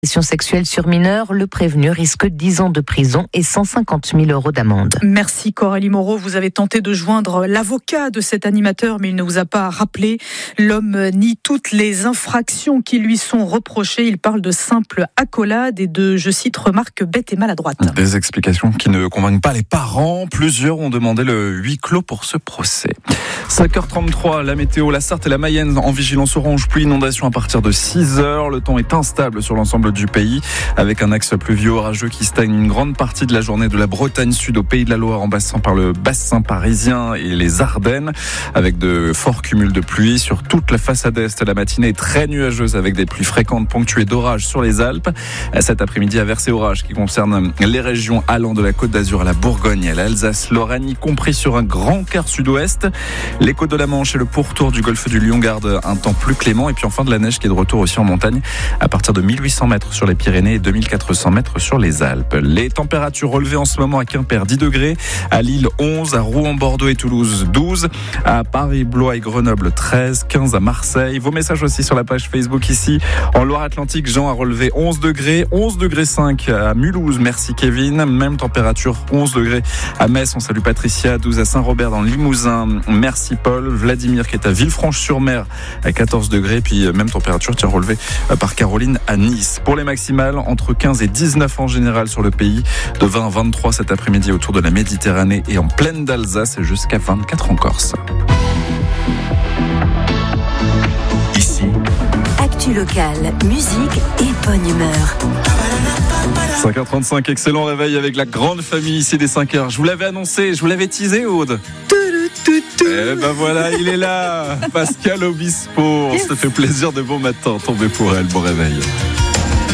Agression sexuelle sur mineur, le prévenu risque 10 ans de prison et 150 000 € d'amende. Merci Coralie Moreau. Vous avez tenté de joindre l'avocat de cet animateur, mais il ne vous a pas rappelé. L'homme nie toutes les infractions qui lui sont reprochées. Il parle de simple accolade et de, je cite, remarques bêtes et maladroites. Des explications qui ne convainquent pas les parents. Plusieurs ont demandé le huis clos pour ce procès. 5h33, la météo, la Sarthe et la Mayenne en vigilance orange, pluie inondation à partir de 6h. Le temps est instable sur l'ensemble du pays, avec un axe pluvieux orageux qui stagne une grande partie de la journée de la Bretagne Sud au Pays de la Loire, en passant par le bassin parisien et les Ardennes, avec de forts cumuls de pluie sur toute la façade est. La matinée est très nuageuse avec des pluies fréquentes ponctuées d'orages sur les Alpes. Cet après-midi, averse et orage qui concerne les régions allant de la Côte d'Azur à la Bourgogne et à l'Alsace-Lorraine, y compris sur un grand quart sud-ouest. Les côtes de la Manche et le pourtour du golfe du Lion gardent un temps plus clément. Et puis enfin de la neige qui est de retour aussi en montagne à partir de 1800 mètres sur les Pyrénées et 2400 mètres sur les Alpes. Les températures relevées en ce moment à Quimper 10 degrés, à Lille 11, à Rouen, Bordeaux et Toulouse 12, à Paris, Blois et Grenoble 13, 15 à Marseille. Vos messages aussi sur la page Facebook ici. En Loire-Atlantique, Jean a relevé 11 degrés, 11 degrés 5 à Mulhouse. Merci Kevin. Même température 11 degrés à Metz. On salue Patricia. 12 à Saint-Robert dans le Limousin. Merci Paul. Vladimir qui est à Villefranche-sur-Mer à 14 degrés. Puis même température relevée par Caroline à Nice. Pour les maximales, entre 15 et 19 en général sur le pays, de 20 à 23 cet après-midi autour de la Méditerranée et en plaine d'Alsace et jusqu'à 24 en Corse. Ici, actu locale, musique et bonne humeur. 5h35, excellent réveil avec la grande famille ici des 5h. Je vous l'avais annoncé, je vous l'avais teasé, Aude. Eh ben voilà, il est là, Pascal Obispo. Ça fait plaisir de bon matin, tombé pour elle, bon réveil.